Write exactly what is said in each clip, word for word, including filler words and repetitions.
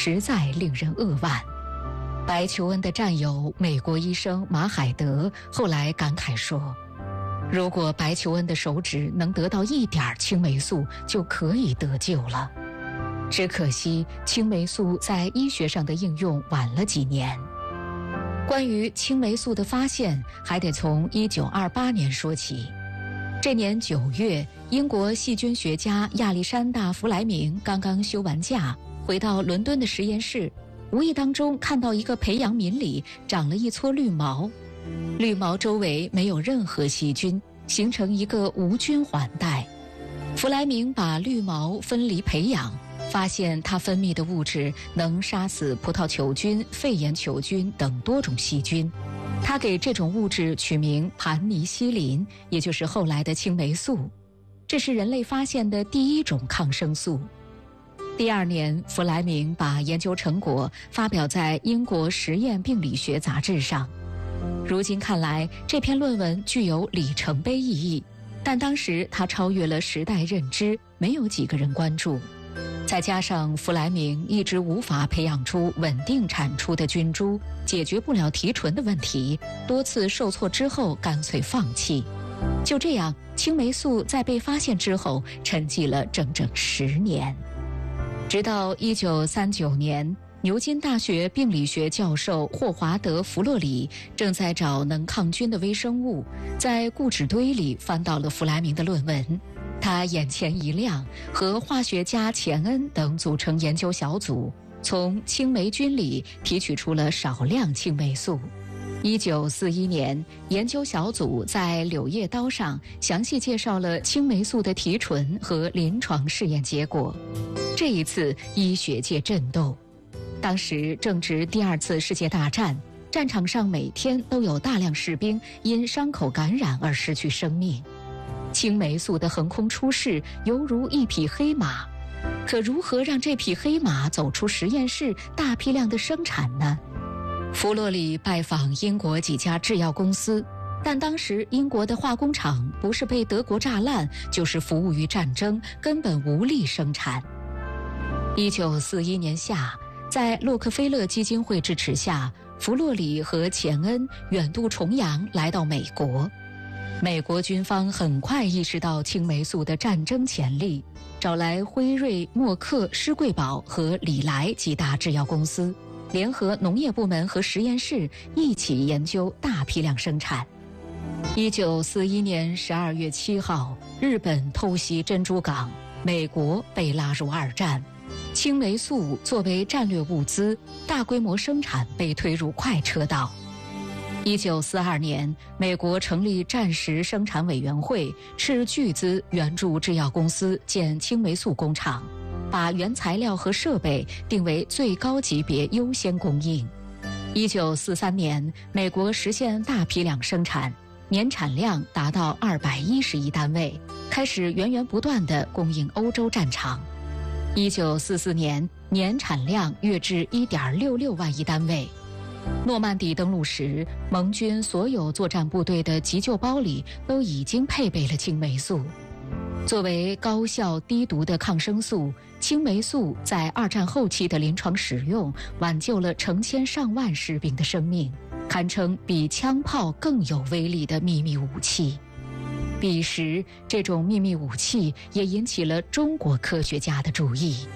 实在令人扼腕。白求恩的战友美国医生马海德后来感慨说，如果白求恩的手指能得到一点青霉素，就可以得救了。只可惜青霉素在医学上的应用晚了几年。关于青霉素的发现，还得从一九二八年说起。这年九月，英国细菌学家亚历山大·弗莱明刚刚休完假，回到伦敦的实验室，无意当中看到一个培养皿里长了一撮绿毛，绿毛周围没有任何细菌，形成一个无菌环带。弗莱明把绿毛分离培养，发现它分泌的物质能杀死葡萄球菌、肺炎球菌等多种细菌。他给这种物质取名盘尼西林，也就是后来的青霉素。这是人类发现的第一种抗生素。第二年，弗莱明把研究成果发表在英国实验病理学杂志上。如今看来，这篇论文具有里程碑意义，但当时它超越了时代认知，没有几个人关注。再加上弗莱明一直无法培养出稳定产出的菌株，解决不了提纯的问题，多次受挫之后干脆放弃。就这样，青霉素在被发现之后沉寂了整整十年。直到一九三九年，牛津大学病理学教授霍华德·弗洛里正在找能抗菌的微生物，在固纸堆里翻到了弗莱明的论文。他眼前一亮，和化学家钱恩等组成研究小组，从青霉菌里提取出了少量青霉素。一九四一年，研究小组在《柳叶刀》上详细介绍了青霉素的提纯和临床试验结果。这一次，医学界震动。当时正值第二次世界大战，战场上每天都有大量士兵因伤口感染而失去生命。青霉素的横空出世犹如一匹黑马，可如何让这匹黑马走出实验室大批量的生产呢？弗洛里拜访英国几家制药公司，但当时英国的化工厂不是被德国炸烂，就是服务于战争，根本无力生产。一九四一年夏，在洛克菲勒基金会支持下，弗洛里和钱恩远渡重洋来到美国。美国军方很快意识到青霉素的战争潜力，找来辉瑞、默克、施贵宝和礼来几大制药公司，联合农业部门和实验室一起研究大批量生产。一九四一年十二月七号，日本偷袭珍珠港，美国被拉入二战。青霉素作为战略物资，大规模生产被推入快车道。一九四二年，美国成立战时生产委员会，斥巨资援助制药公司建青霉素工厂，把原材料和设备定为最高级别优先供应。一九四三年，美国实现大批量生产，年产量达到二百一十亿单位，开始源源不断地供应欧洲战场。一九四四年，年产量跃至一点六六万亿单位。诺曼底登陆时，盟军所有作战部队的急救包里都已经配备了青霉素。作为高效低毒的抗生素，青霉素在二战后期的临床使用，挽救了成千上万士兵的生命，堪称比枪炮更有威力的秘密武器。彼时，这种秘密武器也引起了中国科学家的注意。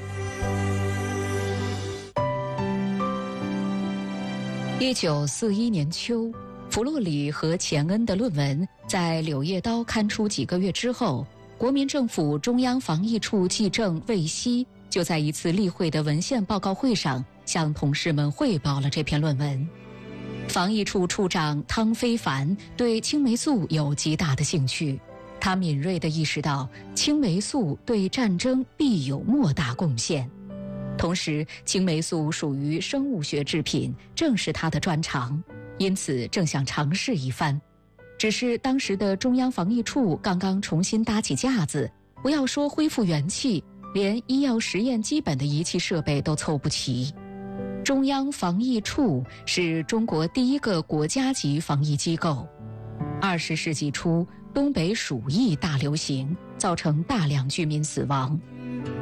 一九四一年秋，弗洛里和钱恩的论文在《柳叶刀》刊出几个月之后，国民政府中央防疫处技正魏希就在一次例会的文献报告会上向同事们汇报了这篇论文。防疫处处长汤非凡对青霉素有极大的兴趣，他敏锐地意识到青霉素对战争必有莫大贡献。同时，青霉素属于生物学制品，正是他的专长，因此正想尝试一番。只是当时的中央防疫处刚刚重新搭起架子，不要说恢复元气，连医药实验基本的仪器设备都凑不齐。中央防疫处是中国第一个国家级防疫机构。二十世纪初，东北鼠疫大流行，造成大量居民死亡。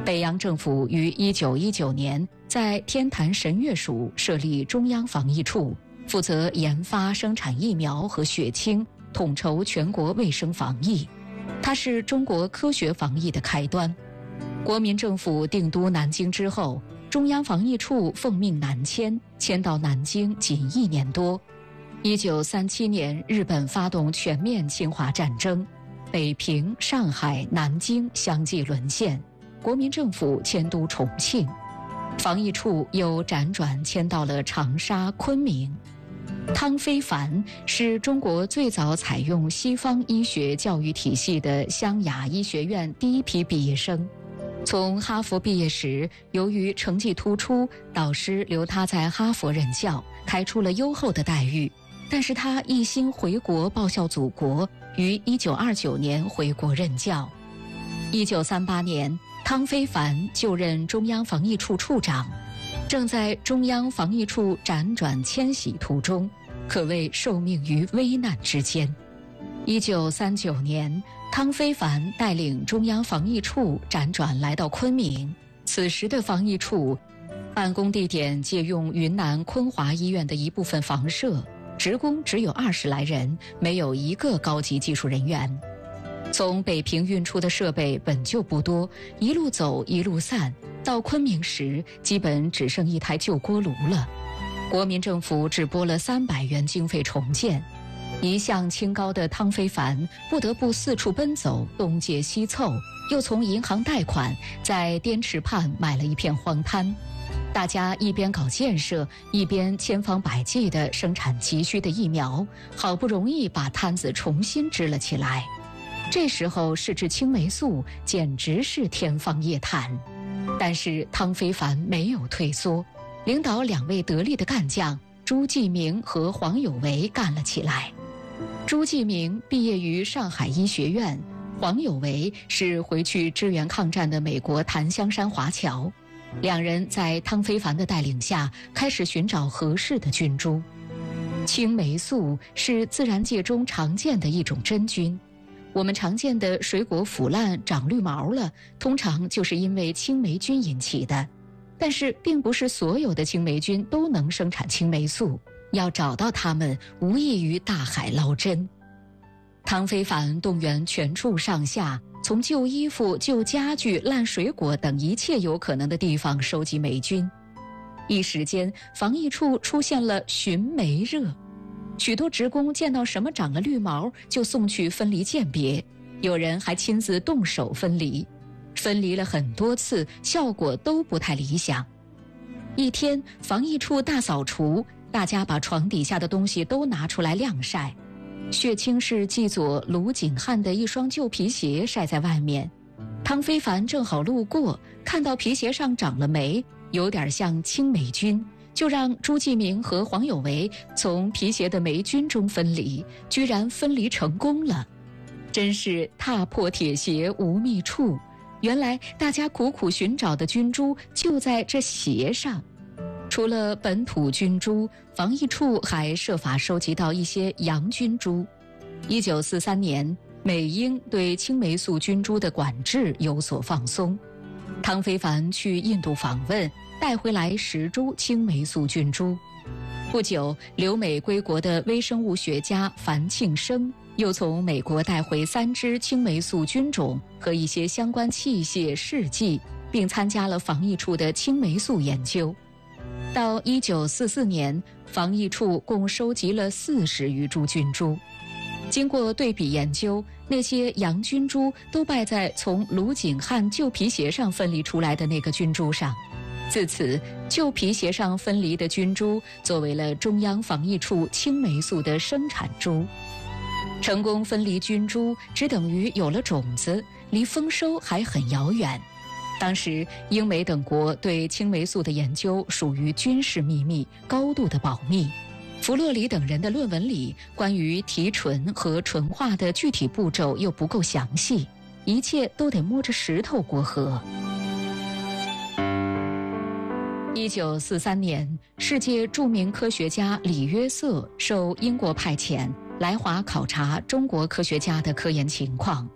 北洋政府于一九一九年在天坛神乐署设立中央防疫处，负责研发、生产疫苗和血清，统筹全国卫生防疫。它是中国科学防疫的开端。国民政府定都南京之后，中央防疫处奉命南迁，迁到南京仅一年多。一九三七年，日本发动全面侵华战争，北平、上海、南京相继沦陷，国民政府迁都重庆，防疫处又辗转迁到了长沙、昆明。汤非凡是中国最早采用西方医学教育体系的湘雅医学院第一批毕业生。从哈佛毕业时，由于成绩突出，导师留他在哈佛任教，开出了优厚的待遇。但是他一心回国报效祖国，于一九二九年回国任教。一九三八年，汤非凡就任中央防疫处处长，正在中央防疫处辗转迁徙途中，可谓受命于危难之间。一九三九年，汤非凡带领中央防疫处辗转来到昆明，此时的防疫处办公地点借用云南昆华医院的一部分房舍，职工只有二十来人，没有一个高级技术人员。从北平运出的设备本就不多，一路走一路散，到昆明时基本只剩一台旧锅炉了。国民政府只拨了三百元经费重建，一向清高的汤非凡不得不四处奔走，东借西凑，又从银行贷款，在滇池畔买了一片荒滩。大家一边搞建设，一边千方百计地生产急需的疫苗，好不容易把摊子重新支了起来。这时候试制青霉素简直是天方夜谭，但是汤非凡没有退缩，领导两位得力的干将朱继明和黄有为干了起来。朱继明毕业于上海医学院，黄有为是回去支援抗战的美国檀香山华侨。两人在汤非凡的带领下开始寻找合适的菌株。青霉素是自然界中常见的一种真菌，我们常见的水果腐烂长绿毛了，通常就是因为青霉菌引起的。但是并不是所有的青霉菌都能生产青霉素，要找到它们无异于大海捞针。汤非凡动员全处上下，从旧衣服、旧家具、烂水果等一切有可能的地方收集霉菌。一时间，防疫处出现了寻霉热，许多职工见到什么长了绿毛，就送去分离鉴别，有人还亲自动手分离。分离了很多次，效果都不太理想。一天，防疫处大扫除，大家把床底下的东西都拿出来晾晒。血清是记佐卢景汉的一双旧皮鞋晒在外面，汤非凡正好路过，看到皮鞋上长了霉，有点像青霉菌，就让朱继明和黄有为从皮鞋的霉菌中分离，居然分离成功了。真是踏破铁鞋无觅处，原来大家苦苦寻找的菌株就在这鞋上。除了本土菌株，防疫处还设法收集到一些洋菌株。一九四三年，美英对青霉素菌株的管制有所放松。汤非凡去印度访问，带回来十株青霉素菌株。不久，留美归国的微生物学家樊庆生又从美国带回三只青霉素菌种和一些相关器械试剂，并参加了防疫处的青霉素研究。到一九四四年，防疫处共收集了四十余株菌株。经过对比研究，那些洋菌株都败在从卢景汉旧皮鞋上分离出来的那个菌株上。自此，旧皮鞋上分离的菌株作为了中央防疫处青霉素的生产株。成功分离菌株，只等于有了种子，离丰收还很遥远。当时，英美等国对青霉素的研究属于军事秘密，高度的保密。弗洛里等人的论文里，关于提纯和纯化的具体步骤又不够详细，一切都得摸着石头过河。一九四三年，世界著名科学家李约瑟受英国派遣来华考察中国科学家的科研情况。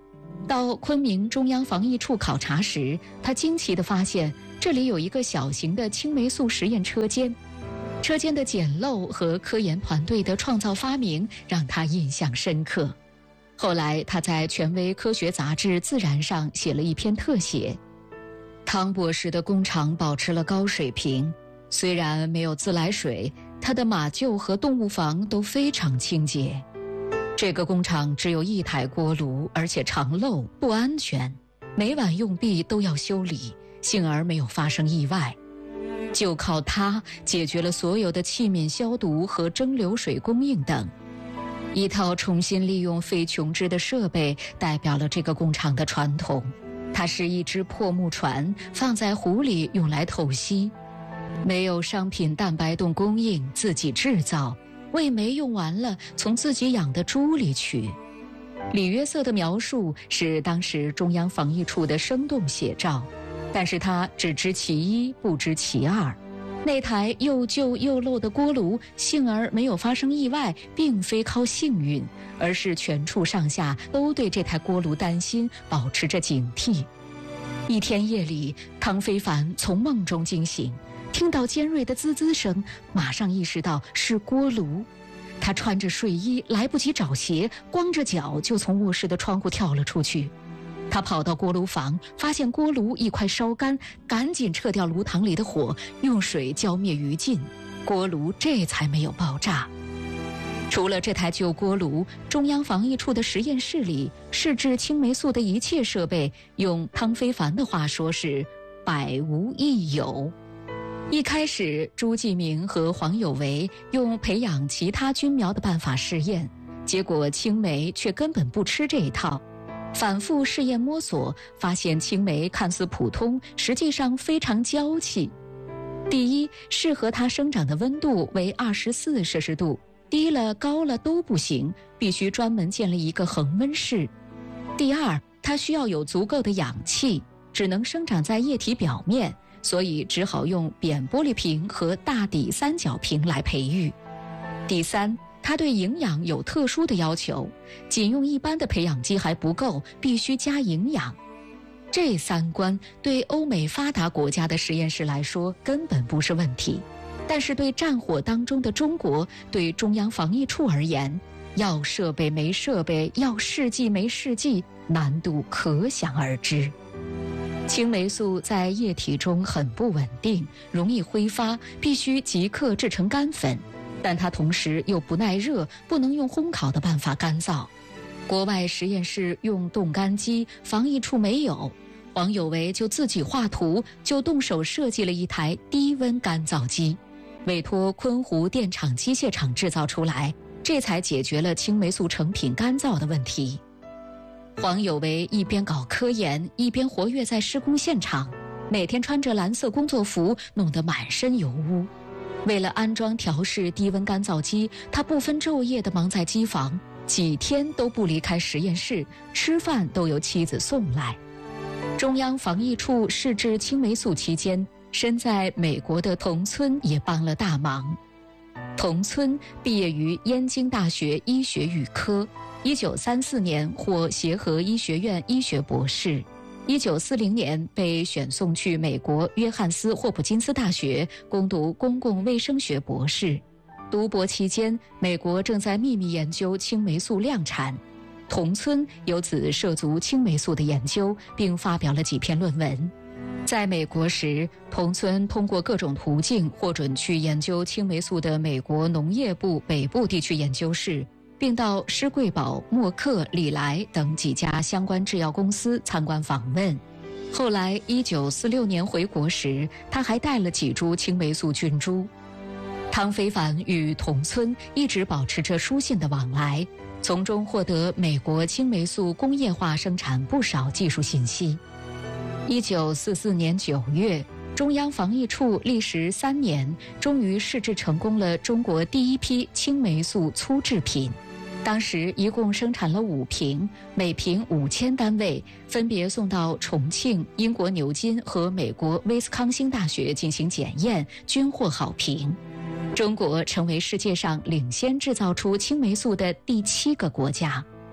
到昆明中央防疫处考察时，他惊奇地发现这里有一个小型的青霉素实验车间，车间的简陋和科研团队的创造发明让他印象深刻。后来他在权威科学杂志《自然》上写了一篇特写。汤博士的工厂保持了高水平，虽然没有自来水，他的马厩和动物房都非常清洁。这个工厂只有一台锅炉，而且常漏，不安全，每晚用毕都要修理，幸而没有发生意外。就靠它解决了所有的器皿消毒和蒸馏水供应等。一套重新利用废琼脂的设备代表了这个工厂的传统。它是一只破木船，放在湖里用来透析。没有商品蛋白冻供应，自己制造，喂煤用完了从自己养的猪里取。李约瑟的描述是当时中央防疫处的生动写照，但是他只知其一，不知其二。那台又旧又漏的锅炉幸而没有发生意外，并非靠幸运，而是全处上下都对这台锅炉担心，保持着警惕。一天夜里，汤非凡从梦中惊醒，听到尖锐的滋滋声，马上意识到是锅炉。他穿着睡衣，来不及找鞋，光着脚就从卧室的窗户跳了出去。他跑到锅炉房，发现锅炉一块烧干，赶紧撤掉炉膛里的火，用水浇灭余烬，锅炉这才没有爆炸。除了这台旧锅炉，中央防疫处的实验室里试制青霉素的一切设备，用汤非凡的话说是百无一有。一开始，朱继明和黄有为用培养其他菌苗的办法试验，结果青霉却根本不吃这一套。反复试验摸索，发现青霉看似普通，实际上非常娇气。第一，适合它生长的温度为二十四摄氏度，低了高了都不行，必须专门建立一个恒温室。第二，它需要有足够的氧气，只能生长在液体表面，所以只好用扁玻璃瓶和大底三角瓶来培育。第三，它对营养有特殊的要求，仅用一般的培养基还不够，必须加营养。这三关对欧美发达国家的实验室来说根本不是问题，但是对战火当中的中国，对中央防疫处而言，要设备没设备，要试剂没试剂，难度可想而知。青霉素在液体中很不稳定，容易挥发，必须即刻制成干粉。但它同时又不耐热，不能用烘烤的办法干燥。国外实验室用冻干机，防疫处没有，黄有为就自己画图，就动手设计了一台低温干燥机，委托昆湖电厂机械厂制造出来，这才解决了青霉素成品干燥的问题。黄有为一边搞科研，一边活跃在施工现场，每天穿着蓝色工作服，弄得满身油污。为了安装调试低温干燥机，他不分昼夜地忙在机房，几天都不离开实验室，吃饭都由妻子送来。中央防疫处试制青霉素期间，身在美国的童村也帮了大忙。童村毕业于燕京大学医学与科，一九三四年获协和医学院医学博士。一九四零年被选送去美国约翰斯霍普金斯大学攻读公共卫生学博士。读博期间，美国正在秘密研究青霉素量产，童村由此涉足青霉素的研究，并发表了几篇论文。在美国时，童村通过各种途径获准去研究青霉素的美国农业部北部地区研究室，并到施贵宝、默克、礼来等几家相关制药公司参观访问。后来一九四六年回国时，他还带了几株青霉素菌株。汤非凡与童村一直保持着书信的往来，从中获得美国青霉素工业化生产不少技术信息。一九四四年九月，中央防疫处历时三年，终于试制成功了中国第一批青霉素粗制品。当时一共生产了五瓶，每瓶五千单位，分别送到重庆、英国牛津和美国威斯康星大学进行检验，均获好评。中国成为世界上领先制造出青霉素的第七个国家。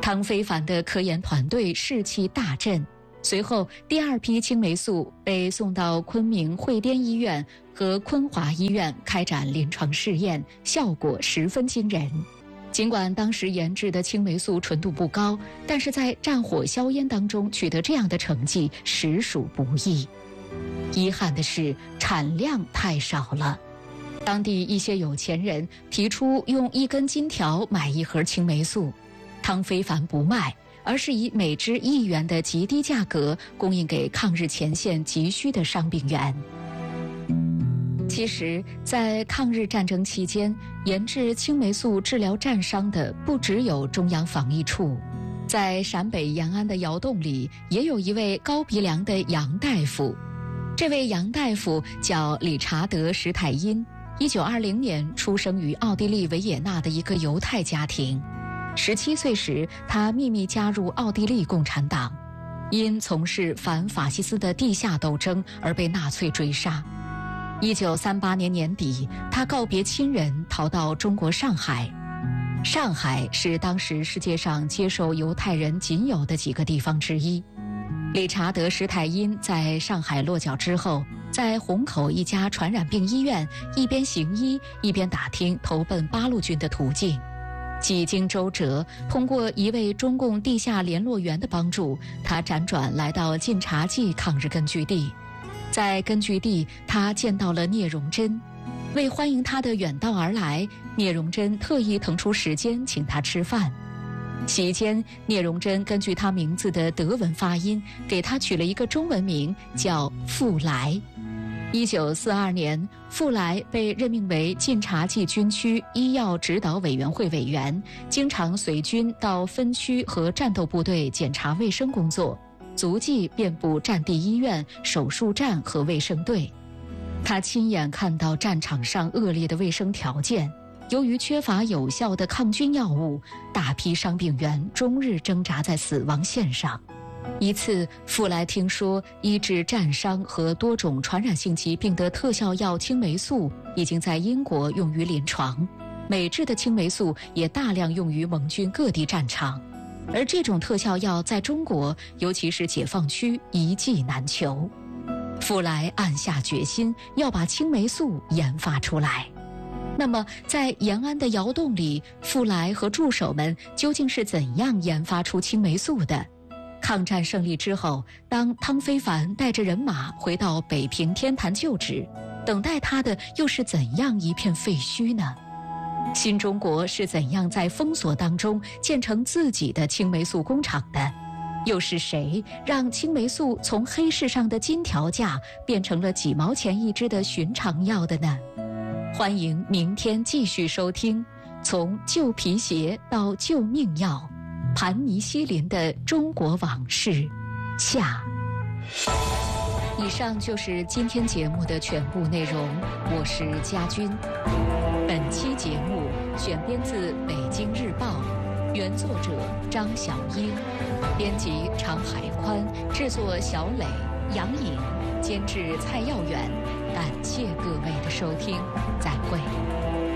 汤非凡的科研团队士气大振，随后第二批青霉素被送到昆明汇滇医院和昆华医院开展临床试验，效果十分惊人。尽管当时研制的青霉素纯度不高，但是在战火硝烟当中取得这样的成绩实属不易。遗憾的是，产量太少了。当地一些有钱人提出用一根金条买一盒青霉素，汤非凡不卖，而是以每支一元的极低价格供应给抗日前线急需的伤病员。其实，在抗日战争期间，研制青霉素治疗战伤的不只有中央防疫处，在陕北延安的窑洞里，也有一位高鼻梁的杨大夫。这位杨大夫叫理查德·史泰因，一九二零年出生于奥地利维也纳的一个犹太家庭。十七岁时，他秘密加入奥地利共产党，因从事反法西斯的地下斗争而被纳粹追杀。一九三八年年底，他告别亲人，逃到中国上海。上海是当时世界上接受犹太人仅有的几个地方之一。理查德·施泰因在上海落脚之后，在虹口一家传染病医院一边行医，一边打听投奔八路军的途径。几经周折，通过一位中共地下联络员的帮助，他辗转来到晋察冀抗日根据地。在根据地，他见到了聂荣臻。为欢迎他的远道而来，聂荣臻特意腾出时间请他吃饭。席间，聂荣臻根据他名字的德文发音，给他取了一个中文名，叫傅来。一九四二年，傅来被任命为晋察冀军区医药指导委员会委员，经常随军到分区和战斗部队检查卫生工作，足迹遍布战地医院、手术站和卫生队。他亲眼看到战场上恶劣的卫生条件，由于缺乏有效的抗菌药物，大批伤病员终日挣扎在死亡线上。一次，傅来听说医治战伤和多种传染性疾病的特效药青霉素已经在英国用于临床，美制的青霉素也大量用于盟军各地战场，而这种特效药在中国，尤其是解放区一剂难求。傅来暗下决心要把青霉素研发出来。那么在延安的窑洞里，傅来和助手们究竟是怎样研发出青霉素的？抗战胜利之后，当汤非凡带着人马回到北平天坛就职，等待他的又是怎样一片废墟呢？新中国是怎样在封锁当中建成自己的青霉素工厂的？又是谁让青霉素从黑市上的金条价变成了几毛钱一支的寻常药的呢？欢迎明天继续收听从旧皮鞋到救命药，盘尼西林的中国往事下。以上就是今天节目的全部内容，我是佳君。本期节目选编自《北京日报》，原作者张晓英，编辑常海宽，制作小磊、杨颖，监制蔡耀远。感谢各位的收听，再会。